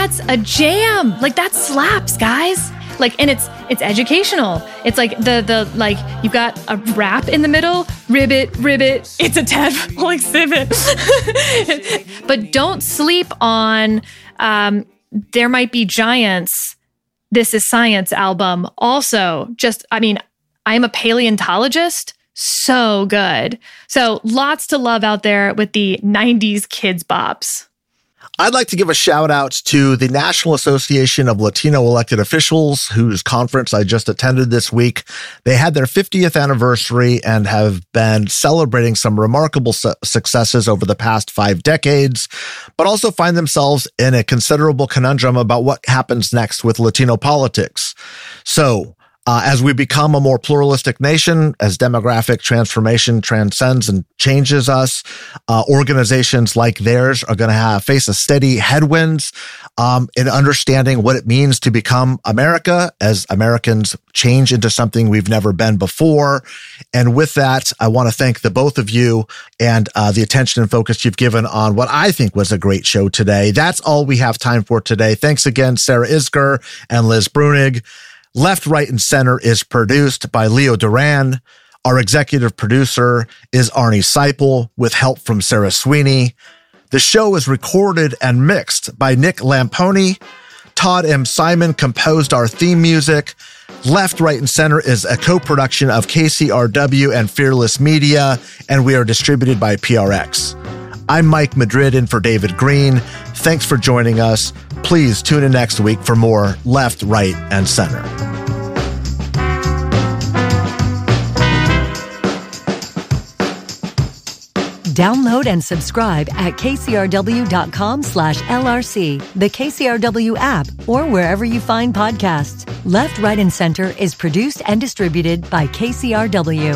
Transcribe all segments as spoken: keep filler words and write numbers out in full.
That's a jam. Like that slaps, guys. Like, and it's it's educational. It's like the the like you've got a rap in the middle, ribbit, ribbit. It's a tadpole exhibit. But don't sleep on um, There Might Be Giants. This Is Science album. Also, just I mean, I'm a paleontologist. So good. So lots to love out there with the nineties kids bops. I'd like to give a shout out to the National Association of Latino Elected Officials, whose conference I just attended this week. They had their fiftieth anniversary and have been celebrating some remarkable su- successes over the past five decades, but also find themselves in a considerable conundrum about what happens next with Latino politics. So, Uh, as we become a more pluralistic nation, as demographic transformation transcends and changes us, uh, organizations like theirs are going to have face a steady headwinds um, in understanding what it means to become America as Americans change into something we've never been before. And with that, I want to thank the both of you and uh, the attention and focus you've given on what I think was a great show today. That's all we have time for today. Thanks again, Sarah Isgur and Liz Brunig. Left, Right, and Center is produced by Leo Duran. Our executive producer is Arnie Seipel with help from Sarah Sweeney. The show is recorded and mixed by Nick Lamponi. Todd M. Simon composed our theme music. Left, Right, and Center is a co-production of K C R W and Fearless Media, and we are distributed by P R X. I'm Mike Madrid in for David Green. Thanks for joining us. Please tune in next week for more Left, Right, and Center. Download and subscribe at kcrw.com slash LRC, the K C R W app, or wherever you find podcasts. Left, Right, and Center is produced and distributed by K C R W.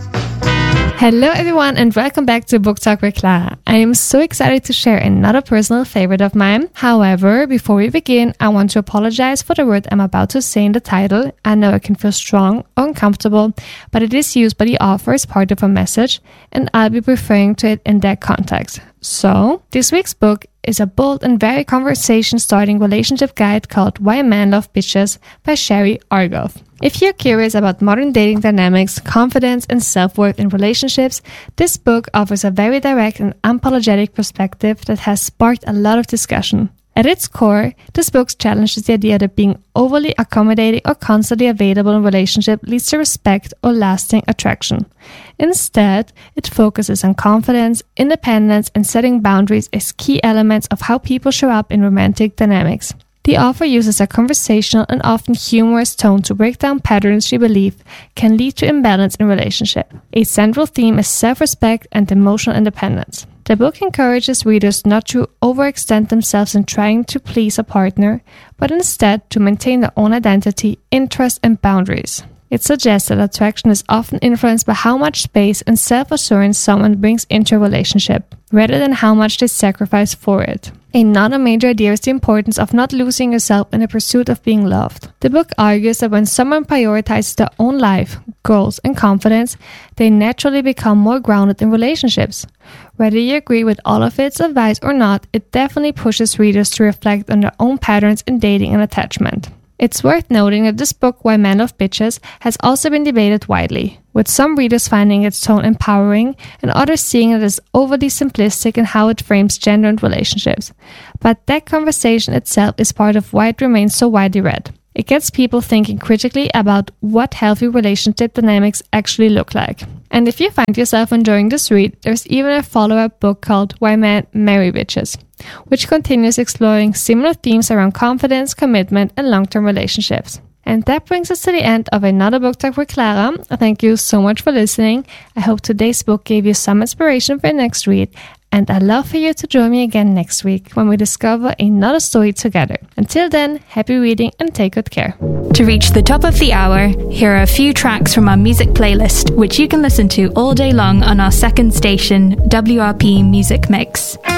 Hello everyone and welcome back to Book Talk with Clara. I am so excited to share another personal favorite of mine. However, before we begin, I want to apologize for the word I'm about to say in the title. I know it can feel strong or uncomfortable, but it is used by the author as part of a message, and I'll be referring to it in that context. So, this week's book is a bold and very conversation-starting relationship guide called Why Men Love Bitches by Sherry Argov. If you're curious about modern dating dynamics, confidence, and self-worth in relationships, this book offers a very direct and unapologetic perspective that has sparked a lot of discussion. At its core, this book challenges the idea that being overly accommodating or constantly available in a relationship leads to respect or lasting attraction. Instead, it focuses on confidence, independence, and setting boundaries as key elements of how people show up in romantic dynamics. The author uses a conversational and often humorous tone to break down patterns she believes can lead to imbalance in relationship. A central theme is self-respect and emotional independence. The book encourages readers not to overextend themselves in trying to please a partner, but instead to maintain their own identity, interests, and boundaries. It suggests that attraction is often influenced by how much space and self-assurance someone brings into a relationship, rather than how much they sacrifice for it. Another major idea is the importance of not losing yourself in the pursuit of being loved. The book argues that when someone prioritizes their own life, goals, and confidence, they naturally become more grounded in relationships. Whether you agree with all of its advice or not, it definitely pushes readers to reflect on their own patterns in dating and attachment. It's worth noting that this book, Why Men Love Bitches, has also been debated widely, with some readers finding its tone empowering and others seeing it as overly simplistic in how it frames gender and relationships. But that conversation itself is part of why it remains so widely read. It gets people thinking critically about what healthy relationship dynamics actually look like. And if you find yourself enjoying this read, there's even a follow-up book called Why Men Marry Bitches, which continues exploring similar themes around confidence, commitment, and long-term relationships. And that brings us to the end of another Book Talk with Clara. Thank you so much for listening. I hope today's book gave you some inspiration for your next read. And I'd love for you to join me again next week when we discover another story together. Until then, happy reading and take good care. To reach the top of the hour, here are a few tracks from our music playlist, which you can listen to all day long on our second station, W R P Music Mix.